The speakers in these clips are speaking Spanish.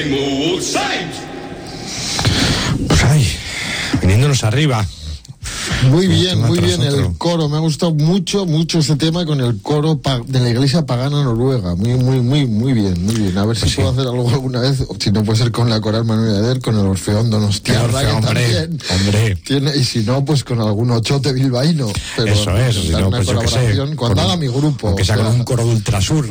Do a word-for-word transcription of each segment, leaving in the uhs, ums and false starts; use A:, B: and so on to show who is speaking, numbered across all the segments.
A: Smooth Saint.
B: Pues ay, viniéndonos arriba.
C: Muy bien, muy bien el coro, me ha gustado mucho, mucho ese tema con el coro pa- de la iglesia pagana noruega, muy, muy, muy, muy bien, muy bien, a ver
B: pues
C: si
B: sí.
C: puedo hacer algo alguna vez, o si no puede ser con la coral Manuel Ader, con el Orfeón Donostiarra, que
B: hombre,
C: también
B: hombre.
C: tiene, y si no, pues con algún ochote bilbaíno, pero
B: eso es, si no,
C: una
B: pues yo que sé,
C: colaboración cuando
B: con,
C: haga mi grupo,
B: aunque sea
C: o sea,
B: con un coro de Ultrasur.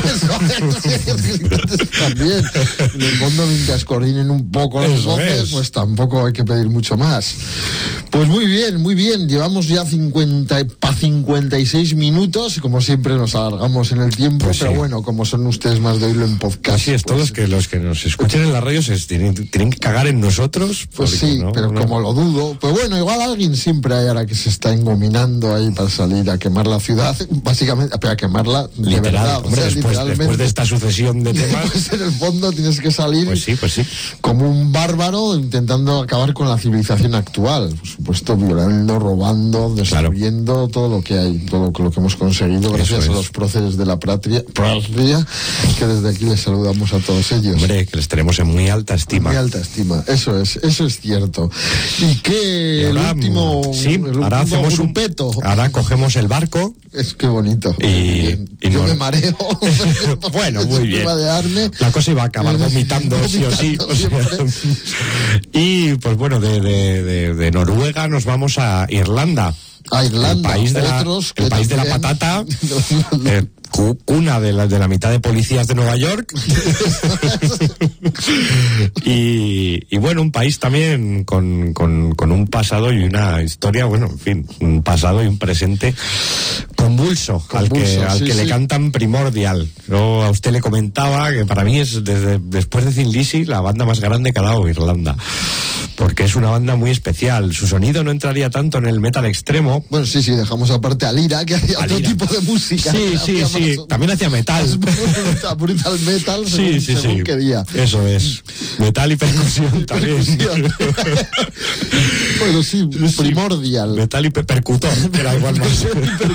C: también, en el fondo, mientras coordinen un poco las
B: Eso
C: voces,
B: es.
C: pues tampoco hay que pedir mucho más. Pues muy bien, muy bien, llevamos ya cincuenta para cincuenta y seis minutos, como siempre nos alargamos en el tiempo,
B: Pues
C: pero
B: sí.
C: bueno, como son ustedes más de oírlo en podcast.
B: Así es,
C: pues,
B: todos que los que nos escuchen en la radio se tienen, tienen que cagar en nosotros.
C: Pues
B: porque,
C: sí,
B: ¿no?
C: pero
B: no.
C: como lo dudo, pues bueno, igual alguien siempre hay ahora que se está engominando ahí para salir a quemar la ciudad, básicamente, pero a quemarla de
B: Literal,
C: verdad,
B: hombre,
C: o sea,
B: después,
C: literalmente.
B: después de esta sucesión de temas.
C: Pues en el fondo tienes que salir
B: Pues sí, pues sí.
C: como un bárbaro intentando acabar con la civilización actual, por supuesto, violando, robando, destruyendo claro. todo lo que hay, todo lo que hemos conseguido gracias
B: Eso
C: a
B: es.
C: los próceres de la patria, patria, que desde aquí les saludamos a todos ellos.
B: Hombre, que les tenemos en muy alta estima.
C: Muy alta estima, eso es, eso es cierto. Y que
B: Y ahora,
C: el último,
B: sí,
C: el
B: ahora
C: último
B: hacemos
C: grupeto.
B: Un, ahora cogemos el barco.
C: Es que bonito.
B: Y, y
C: yo
B: nos...
C: me mareo.
B: Bueno, muy bien.
C: Madearme.
B: La cosa iba a acabar vomitando, sí o sí. O sea, y pues bueno, de, de, de, de Noruega nos vamos a Irlanda.
C: A Irlanda,
B: el país de la,
C: otros
B: el país de la patata, eh, cuna de la, de la mitad de policías de Nueva York. y, y bueno, un país también con, con, con un pasado y una historia, bueno, en fin, un pasado y un presente convulso, convulso al que, al
C: sí,
B: que
C: sí.
B: le cantan Primordial. Yo a usted le comentaba que para mí es desde después de Thin Lizzy la banda más grande que ha dado Irlanda, porque es una banda muy especial. Su sonido no entraría tanto en el metal extremo.
C: Bueno, sí, sí, dejamos aparte a Lira, que hacía otro tipo de música.
B: Sí, sí, sí, más, también hacía metal.
C: Brutal metal, según,
B: sí, sí,
C: según
B: sí.
C: qué día.
B: Eso es. Metal y percusión también.
C: Percusión. Bueno, sí,
B: sí,
C: Primordial.
B: Metal y percutor, era igual más.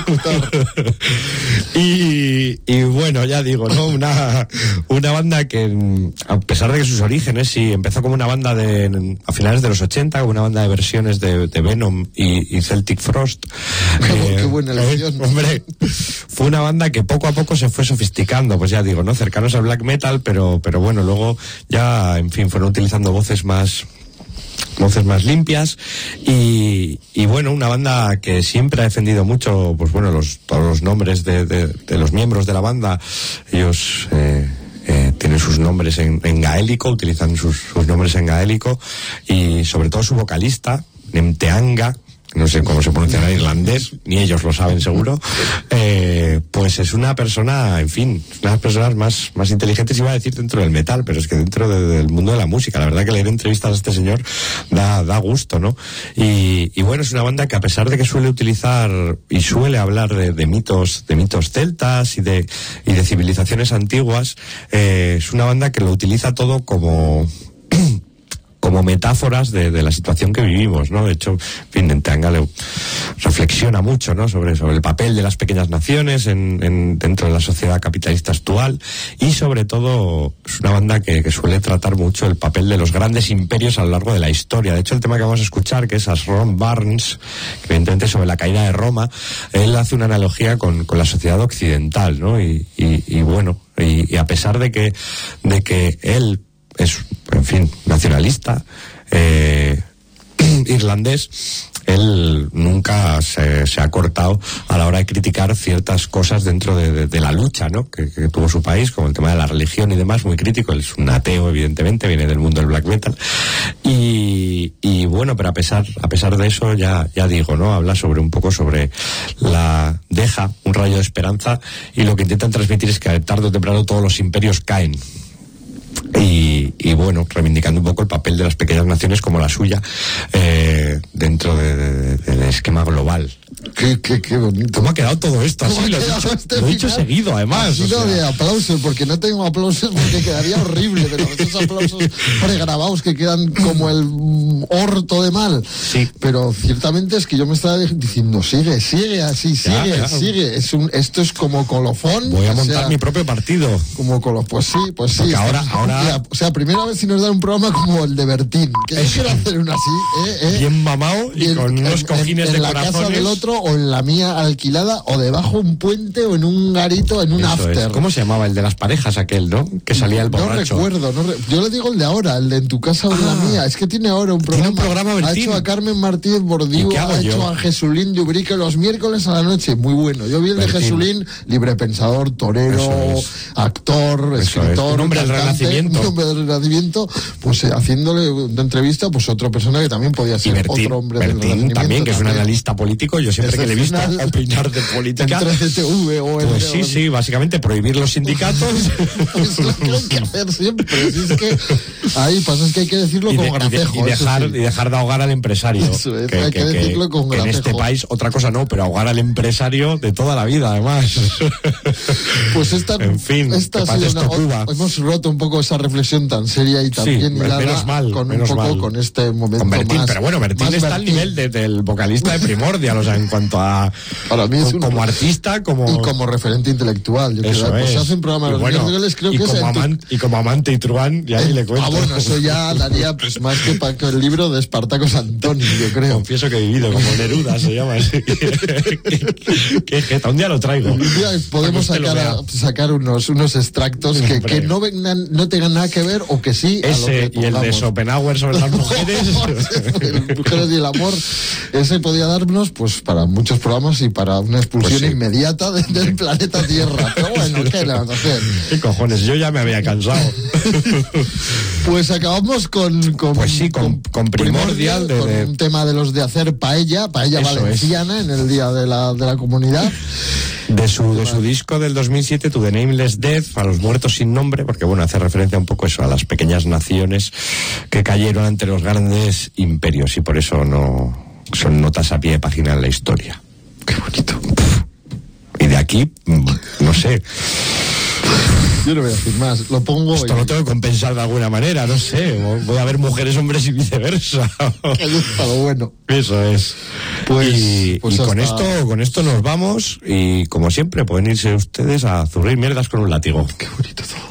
B: y, y bueno, ya digo, ¿no? Una, una banda que, a pesar de que sus orígenes, sí, empezó como una banda de, a finales de los ochenta, como una banda de versiones de, de Venom y, y Celtic Frost.
C: Qué, eh, qué buena elección.
B: Eh, hombre, fue una banda que poco a poco se fue sofisticando, pues ya digo, ¿no? Cercanos al black metal, pero, pero bueno, luego ya, en fin, fueron utilizando voces más, voces más limpias y, y bueno, una banda que siempre ha defendido mucho, pues bueno, los, todos los nombres de, de, de los miembros de la banda, ellos, eh, Eh, tienen sus nombres en, en gaélico, utilizan sus, sus nombres en gaélico y sobre todo su vocalista, Nemteanga, no sé cómo se pronunciará en irlandés, ni ellos lo saben seguro, eh, pues es una persona, en fin, una de las personas más, más inteligentes, iba a decir dentro del metal, pero es que dentro de, del mundo de la música, la verdad que leer entrevistas a este señor da, da gusto, ¿no? Y, y bueno, es una banda que a pesar de que suele utilizar y suele hablar de, de mitos, de mitos celtas y de, y de civilizaciones antiguas, eh, es una banda que lo utiliza todo como como metáforas de, de la situación que vivimos, ¿no? De hecho, en fin, Nemteanga reflexiona mucho, ¿no? Sobre, sobre el papel de las pequeñas naciones en, en, dentro de la sociedad capitalista actual y sobre todo es una banda que, que suele tratar mucho el papel de los grandes imperios a lo largo de la historia. De hecho, el tema que vamos a escuchar, que es As Ron Barnes, que evidentemente sobre la caída de Roma, él hace una analogía con, con la sociedad occidental, ¿no? Y, y, y bueno, y, y a pesar de que, de que él es, en fin, nacionalista, eh, irlandés, él nunca se, se ha cortado a la hora de criticar ciertas cosas dentro de, de, de la lucha, ¿no? Que, que tuvo su país, como el tema de la religión y demás, muy crítico. Él es un ateo, evidentemente, viene del mundo del black metal. Y, y bueno, pero a pesar, a pesar de eso, ya, ya digo, ¿no? Habla sobre un poco sobre la, deja un rayo de esperanza y lo que intentan transmitir es que tarde o temprano todos los imperios caen. Y, y bueno, reivindicando un poco el papel de las pequeñas naciones como la suya eh, dentro de, de, del esquema global
C: Qué, qué, qué bonito.
B: ¿Cómo ha quedado todo esto? Así lo he dicho,
C: este
B: lo he dicho seguido, además.
C: Ha sido
B: o sea.
C: de aplausos, porque no tengo aplausos porque quedaría horrible, pero esos aplausos pregrabados que quedan como el orto de mal.
B: Sí.
C: Pero ciertamente es que yo me estaba diciendo, sigue, sigue así, sigue,
B: ya, ya.
C: sigue. Es un, esto es como colofón.
B: Voy a
C: o
B: montar
C: sea,
B: mi propio partido.
C: Como colofón. Pues sí, pues sí.
B: Porque ahora,
C: Estamos-
B: ahora...
C: O sea, primera vez si nos da un programa como el de Bertín, que yo quiero hacer uno así, ¿eh? ¿eh?
B: Bien mamado y
C: en-
B: con unos
C: en-
B: cojines
C: en,
B: de
C: en la
B: corazones.
C: casa del otro o en la mía alquilada o debajo un puente o en un garito en un
B: Eso
C: after.
B: es. ¿Cómo se llamaba? El de las parejas aquel, ¿no? Que salía el borracho.
C: No recuerdo, no re- yo le digo el de ahora, el de en tu casa o en la
B: Ah.
C: mía. Es que tiene ahora un programa.
B: Tiene un programa,
C: ha
B: Bertín.
C: hecho a Carmen Martínez Bordiú,
B: ¿Y qué hago
C: ha
B: yo?
C: hecho a Jesulín Dubrique los miércoles a la noche. Muy bueno. Yo vi el de
B: Bertín.
C: Jesulín, librepensador, torero,
B: Eso es.
C: actor,
B: Eso
C: escritor,
B: es. Un hombre del
C: cantante,
B: Renacimiento.
C: un hombre del Renacimiento, pues eh, haciéndole una entrevista, pues otra persona que también podía
B: Y
C: ser
B: Bertín,
C: otro hombre del
B: Bertín
C: Renacimiento.
B: también, que es un
C: también.
B: analista político. Yo siempre que le he visto
C: Excepcional.
B: opinar de política...
C: En tres T V o en...
B: Pues sí, sí, básicamente prohibir los sindicatos.
C: Pues lo que hay que hacer siempre. Si es que ahí pasa es que hay que decirlo
B: y,
C: con
B: de- y de-
C: gracejo.
B: y
C: eso
B: dejar,
C: sí.
B: y dejar de ahogar al empresario.
C: Eso es, hay que decirlo con
B: que en este
C: gracejo.
B: país, otra cosa no, pero ahogar al empresario de toda la vida, además.
C: Pues esta,
B: En fin,
C: esta
B: que
C: ha
B: pasa
C: sido
B: esto,
C: una-
B: Cuba.
C: hemos roto un poco esa reflexión tan seria y tan
B: Sí,
C: bien hilada
B: menos mal,
C: con
B: menos
C: un poco
B: mal.
C: con este momento
B: Con Bertín,
C: más,
B: pero bueno, Bertín
C: más
B: está al
C: Bertín.
B: nivel de- del vocalista de Primordial, o sea, en cuanto a...
C: Para mí es
B: como,
C: un-
B: como artista, como...
C: y como referente intelectual. Yo
B: Eso
C: creo, pues
B: es.
C: se hace un programa
B: Y
C: los
B: bueno,
C: miércoles, creo
B: y
C: que es
B: como
C: en tu-
B: aman- y como amante y truán, ya ni le cuento.
C: Ah, bueno, eso ya daría pues más que para que el libro de Espartaco Santoni, yo creo.
B: Confieso que he vivido como Neruda, se llama así. Qué jeta, un día lo traigo.
C: Un día podemos
B: Para que usted
C: sacar,
B: lo
C: a- sacar unos, unos extractos que,
B: Hombre.
C: que no, vengan, no tengan nada que ver o que sí a lo
B: Ese
C: que
B: y el de
C: pongamos.
B: Schopenhauer sobre las mujeres.
C: El Mujeres y el amor, ese podía darnos pues para muchos programas y para una expulsión
B: Pues sí.
C: inmediata de- del planeta Tierra. Pero bueno, ¿qué le vamos a hacer?
B: ¿Qué cojones? Yo ya me había cansado.
C: Pues acabamos con, con
B: Pues sí, con- con Primordial, de-
C: con
B: de-
C: un tema de los de hacer paella, paella
B: Eso
C: valenciana en el día de la, de la comunidad.
B: De su, de su disco del dos mil siete, To the Nameless Death, a los muertos sin nombre, porque bueno, hace referencia un poco eso, a las pequeñas naciones que cayeron ante los grandes imperios, y por eso no son notas a pie de página en la historia.
C: Qué bonito.
B: Y de aquí, mm, no sé,
C: Yo no voy a decir más, lo pongo
B: esto
C: y-
B: lo tengo que compensar de alguna manera, no sé, voy a ver mujeres, hombres y viceversa.
C: que gusta lo bueno.
B: Eso es.
C: Pues-
B: y
C: pues
B: y con
C: hasta-
B: esto con esto nos vamos, y como siempre pueden irse ustedes a zurrir mierdas con un látigo.
C: Qué bonito todo.